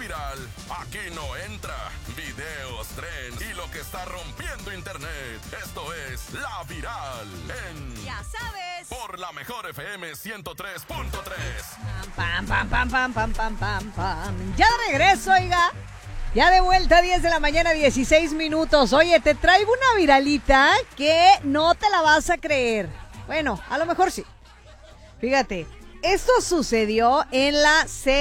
viral. Aquí no entra. Videos, trends y lo que está rompiendo internet. Esto es La Viral en... Ya sabes. Por la mejor FM 103.3. Pam, pam, pam, pam, pam, pam, pam, pam. Ya de regreso, oiga. Ya de vuelta, 10 de la mañana, 16 minutos. Oye, te traigo una viralita que no te la vas a creer. Bueno, a lo mejor sí. Fíjate, esto sucedió en la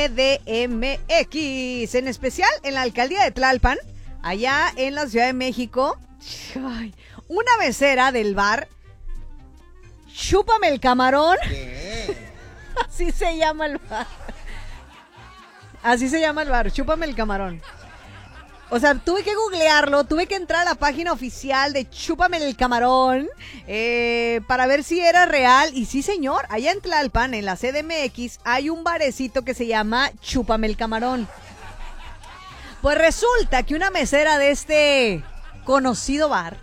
CDMX, en especial en la alcaldía de Tlalpan, allá en la Ciudad de México. Ay, una mesera del bar, Chúpame el Camarón. ¿Qué? Así se llama el bar. Así se llama el bar, Chúpame el Camarón. O sea, tuve que googlearlo, tuve que entrar a la página oficial de Chúpame el Camarón para ver si era real. Y sí, señor, allá en Tlalpan, en la CDMX, hay un barecito que se llama Chúpame el Camarón. Pues resulta que una mesera de este conocido bar,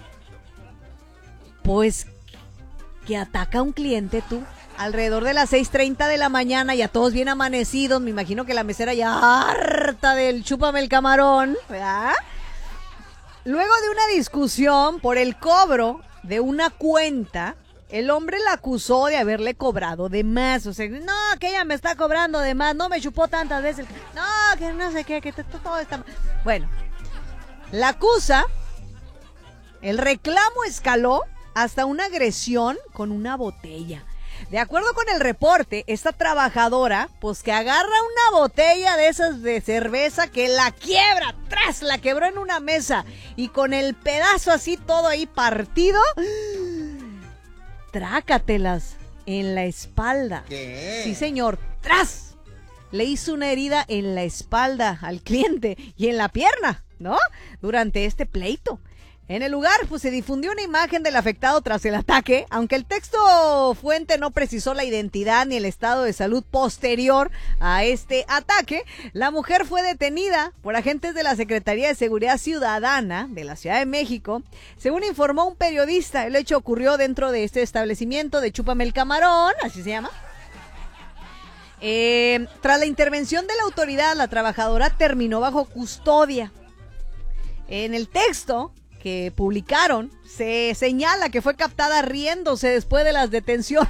pues que ataca a un cliente, tú, alrededor de las 6:30 de la mañana, ya todos bien amanecidos. Me imagino que la mesera ya harta del Chúpame el Camarón, ¿verdad? Luego de una discusión por el cobro de una cuenta, el hombre la acusó de haberle cobrado de más. O sea, no, que ella me está cobrando de más, no me chupó tantas veces. No, que no sé qué, que todo está... Bueno, la acusa, el reclamo escaló hasta una agresión con una botella. De acuerdo con el reporte, esta trabajadora, pues que agarra una botella de esas de cerveza que la quiebra, ¡tras! La quebró en una mesa y con el pedazo así todo ahí partido, trácatelas en la espalda. ¿Qué? Sí, señor, ¡tras! Le hizo una herida en la espalda al cliente y en la pierna, ¿no? Durante este pleito. En el lugar, pues se difundió una imagen del afectado tras el ataque, aunque el texto fuente no precisó la identidad ni el estado de salud posterior a este ataque. La mujer fue detenida por agentes de la Secretaría de Seguridad Ciudadana de la Ciudad de México. Según informó un periodista, el hecho ocurrió dentro de este establecimiento de Chúpame el Camarón, así se llama. Tras la intervención de la autoridad, la trabajadora terminó bajo custodia. En el texto que publicaron, se señala que fue captada riéndose después de las detenciones.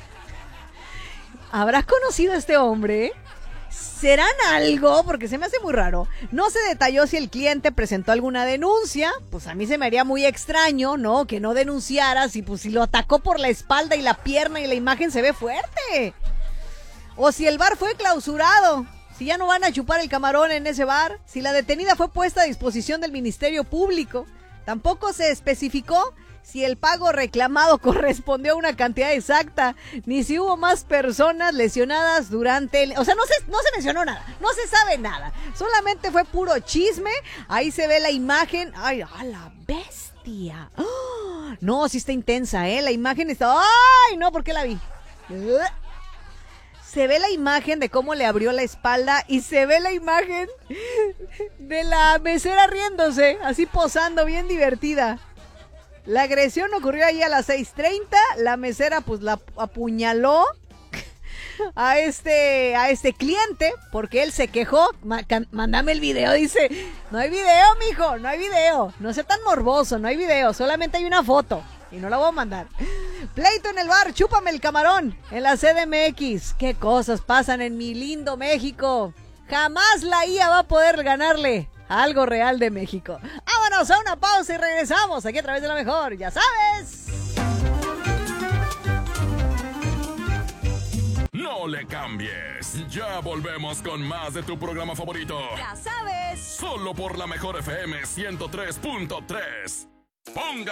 ¿Habrá conocido a este hombre? ¿Serán algo? Porque se me hace muy raro. No se detalló si el cliente presentó alguna denuncia. Pues a mí se me haría muy extraño, ¿no? Que no denunciara si lo atacó por la espalda y la pierna y la imagen se ve fuerte. O si el bar fue clausurado. Si ya no van a chupar el camarón en ese bar. Si la detenida fue puesta a disposición del Ministerio Público. Tampoco se especificó si el pago reclamado correspondió a una cantidad exacta, ni si hubo más personas lesionadas durante el... O sea, no se mencionó nada, no se sabe nada, solamente fue puro chisme. Ahí se ve la imagen. ¡Ay, a la bestia! ¡Oh! No, sí está intensa, la imagen está... ¡Ay, no! ¿Por qué la vi? Se ve la imagen de cómo le abrió la espalda y se ve la imagen de la mesera riéndose, así posando, bien divertida. La agresión ocurrió ahí a las 6:30. La mesera pues la apuñaló a este cliente porque él se quejó. Mándame el video, dice. No hay video, mijo, no hay video. No sea tan morboso, no hay video, solamente hay una foto. Y no la voy a mandar. Pleito en el bar, Chúpame el Camarón, en la CDMX. ¿Qué cosas pasan en mi lindo México? Jamás la IA va a poder ganarle a algo real de México. Vámonos a una pausa y regresamos aquí a través de La Mejor, ya sabes. No le cambies. Ya volvemos con más de tu programa favorito. Ya sabes. Solo por la mejor FM 103.3. Póngale